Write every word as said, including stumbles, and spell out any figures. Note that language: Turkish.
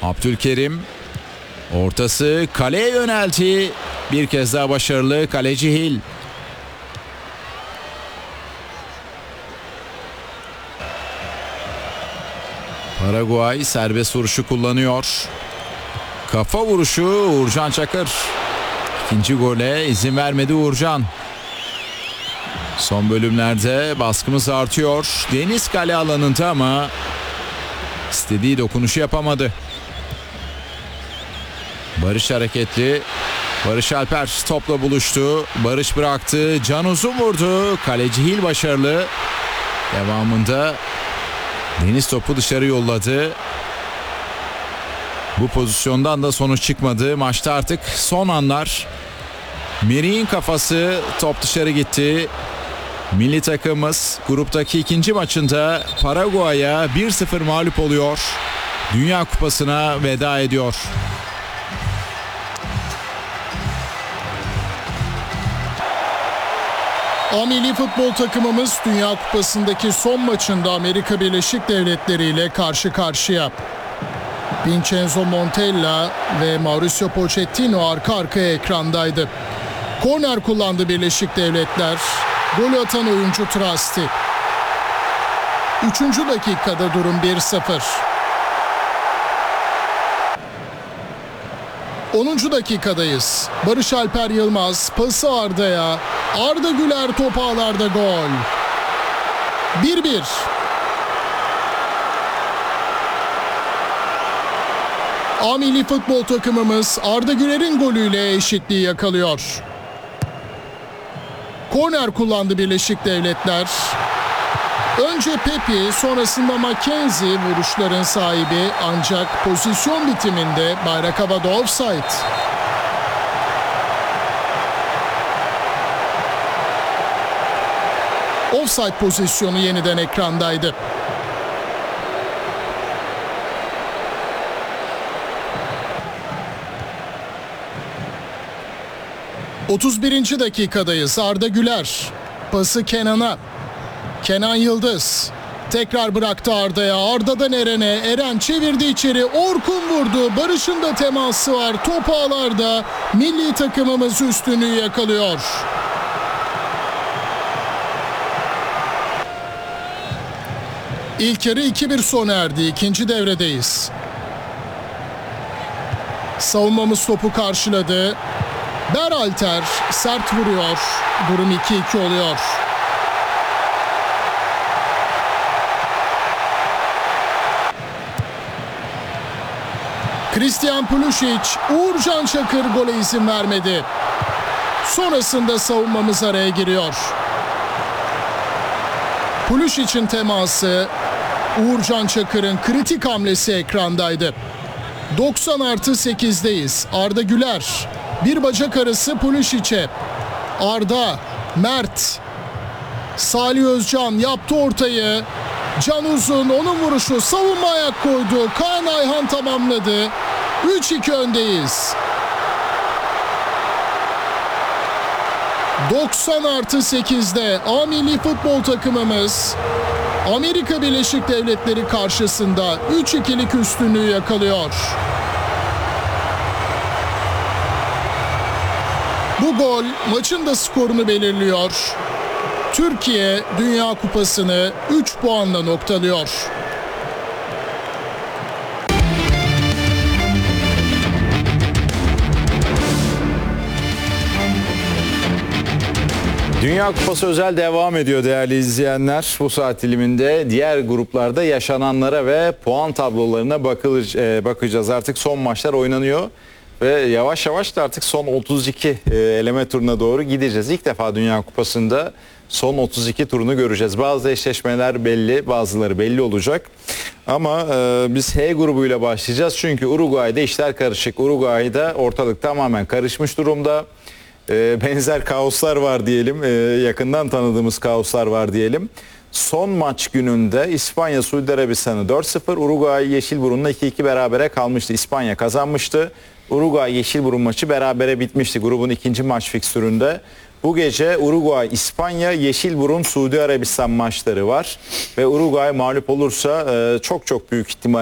Abdülkerim ortası kaleye yönelti. Bir kez daha başarılı kaleci Hill. Paraguay serbest vuruşu kullanıyor. Kafa vuruşu Uğurcan Çakır. İkinci gole izin vermedi Uğurcan. Son bölümlerde baskımız artıyor. Deniz kale alanında ama istediği dokunuşu yapamadı. Barış hareketli. Barış Alper topla buluştu. Barış bıraktı. Can Uzun vurdu. Kaleci Hill başarılı. Devamında Deniz topu dışarı yolladı. Bu pozisyondan da sonuç çıkmadı. Maçta artık son anlar. Merih'in kafası, top dışarı gitti. Milli takımımız gruptaki ikinci maçında Paraguay'a bir sıfır mağlup oluyor. Dünya Kupası'na veda ediyor. A milli futbol takımımız Dünya Kupası'ndaki son maçında Amerika Birleşik Devletleri ile karşı karşıya. Vincenzo Montella ve Mauricio Pochettino arka arkaya ekrandaydı. Korner kullandı Birleşik Devletler. Gol atan oyuncu Trasti. Üçüncü dakikada durum bir sıfır. onuncu dakikadayız. Barış Alper Yılmaz pası Arda'ya. Arda Güler top ağlarda gol. bir bir. A milli futbol takımımız Arda Güler'in golüyle eşitliği yakalıyor. Korner kullandı Birleşik Devletler. Önce Pepi, sonrasında Mackenzie vuruşların sahibi, ancak pozisyon bitiminde bayrak havada offside. Offside pozisyonu yeniden ekrandaydı. otuz birinci dakikadayız. Arda Güler pası Kenan'a. Kenan Yıldız tekrar bıraktı Arda'ya. Arda'dan Eren'e. Eren çevirdi içeri. Orkun vurdu. Barış'ın da teması var. Top ağlarda. Milli takımımız üstünlüğü yakalıyor. İlk yarı iki bir sona erdi. İkinci devredeyiz. Savunmamız topu karşıladı. Berhalter sert vuruyor. Durum iki iki oluyor. Christian Pulisic, Uğurcan Çakır gole izin vermedi. Sonrasında savunmamız araya giriyor. Pulisic'in teması, Uğurcan Çakır'ın kritik hamlesi ekrandaydı. doksan artı sekizdeyiz. Arda Güler, bir bacak arası Pulisic'e. Arda, Mert, Salih Özcan yaptı ortayı. Can Uzun, onun vuruşu, savunma ayak koydu. Kaan Ayhan tamamladı. üç iki öndeyiz. doksan artı sekizde A milli futbol takımımız Amerika Birleşik Devletleri karşısında üç ikilik üstünlüğü yakalıyor. Bu gol maçın da skorunu belirliyor. Türkiye Dünya Kupası'nı üç puanla noktalıyor. Dünya Kupası özel devam ediyor değerli izleyenler. Bu saat diliminde diğer gruplarda yaşananlara ve puan tablolarına bakılır, bakacağız. Artık son maçlar oynanıyor. Ve yavaş yavaş da artık son otuz iki eleme turuna doğru gideceğiz. İlk defa Dünya Kupası'nda son otuz iki turunu göreceğiz. Bazı eşleşmeler belli, bazıları belli olacak. Ama e, biz H grubuyla başlayacağız. Çünkü Uruguay'da işler karışık. Uruguay'da ortalık tamamen karışmış durumda. E, benzer kaoslar var diyelim. E, yakından tanıdığımız kaoslar var diyelim. Son maç gününde İspanya Suudi Arabistan'ı dört sıfır, Uruguay Yeşilburun'la iki iki berabere kalmıştı. İspanya kazanmıştı. Uruguay Yeşilburun maçı berabere bitmişti grubun ikinci maç fikstüründe. Bu gece Uruguay, İspanya, Yeşilburun, Suudi Arabistan maçları var. Ve Uruguay mağlup olursa çok çok büyük ihtimal